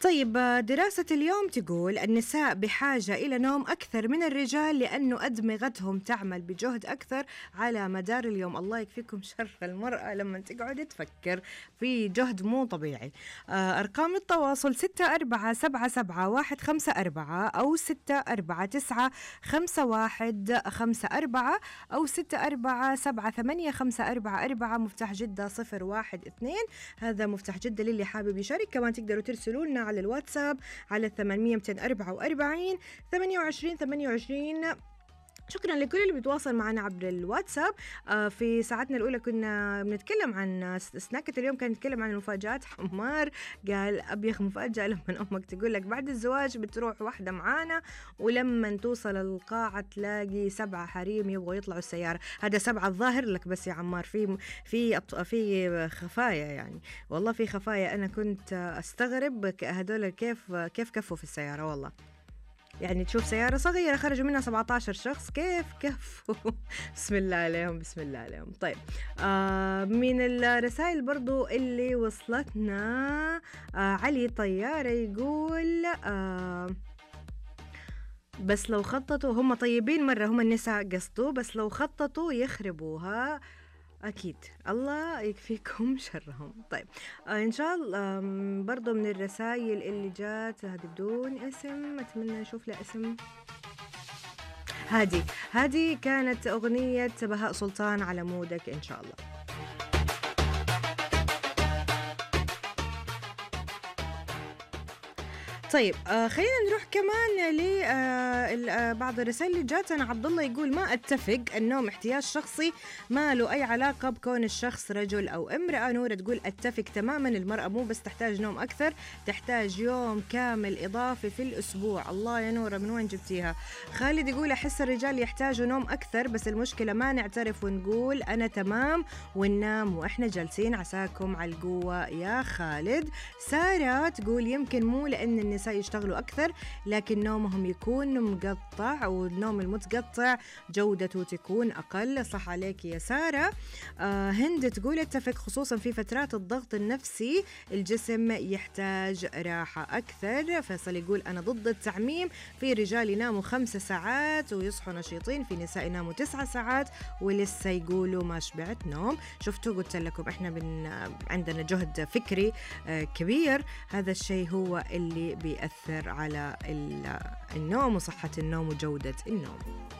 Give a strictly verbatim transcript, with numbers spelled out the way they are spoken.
طيب دراسة اليوم تقول النساء بحاجة إلى نوم أكثر من الرجال لأنه أدمغتهم تعمل بجهد أكثر على مدار اليوم. الله يكفيكم شر المرأة لما تقعد تفكر في جهد مو طبيعي. أرقام التواصل ستة أربعة سبعة سبعة واحد خمسة أربعة أو ستة أربعة تسعة خمسة واحد خمسة أربعة أو ستة أربعة سبعة ثمانية خمسة أربعة أربعة. مفتاح جدة صفر واحد اثنين، هذا مفتاح جدة للي حابب يشارك. كمان تقدروا ترسلوا لنا على الواتساب على ثمانمية مئتين وأربعة وأربعين ثمانية وعشرين ثمانية وعشرين. شكرا لكل اللي بيتواصل معنا عبر الواتساب. آه في ساعتنا الأولى كنا بنتكلم عن سناكة اليوم، كان نتكلم عن المفاجآت. حمار قال أبيخ مفاجأة لما أمك تقول لك بعد الزواج بتروح واحدة معانا ولما توصل القاعة تلاقي سبعة حريم يبغوا يطلعوا السيارة. هذا سبعة الظاهر لك بس يا عمار، في في في خفايا يعني، والله في خفايا. أنا كنت أستغرب هدول كيف كيف كفوا في السيارة والله. يعني تشوف سيارة صغيرة خرجوا منها سبعة عشر شخص، كيف كفوا. بسم الله عليهم بسم الله عليهم. طيب آه من الرسائل برضو اللي وصلتنا آه علي طيارة يقول آه بس لو خططوا هم طيبين مرة، هم النساء قصدوا، بس لو خططوا يخربوها أكيد، الله يكفيكم شرهم. طيب آه إن شاء الله برضو من الرسائل اللي جات هذه بدون اسم، أتمنى نشوف لها اسم. هذه هذه كانت أغنية بهاء سلطان على مودك إن شاء الله. طيب آه خلينا نروح كمان لبعض آه الرسائل اللي جاتنا. عبد الله يقول ما اتفق، النوم احتياج شخصي ما له اي علاقه بكون الشخص رجل او امراه. نوره تقول اتفق تماما، المراه مو بس تحتاج نوم اكثر، تحتاج يوم كامل اضافي في الاسبوع. الله يا نوره من وين جبتيها؟ خالد يقول احس الرجال يحتاجوا نوم اكثر، بس المشكله ما نعترف ونقول انا تمام وننام واحنا جالسين. عساكم على القوه يا خالد. ساره تقول يمكن مو لان النساء يشتغلوا أكثر لكن نومهم يكون مقطع، والنوم المتقطع جودته تكون أقل. صح عليك يا سارة. آه هند تقول اتفق، خصوصا في فترات الضغط النفسي الجسم يحتاج راحة أكثر. فيصل يقول أنا ضد التعميم، في رجال يناموا خمس ساعات ويصحوا نشيطين، في نساء يناموا تسع ساعات ولسه يقولوا ما شبعت نوم. شفتوا قلت لكم إحنا بن عندنا جهد فكري آه كبير، هذا الشيء هو اللي بيأثر على النوم وصحة النوم وجودة النوم.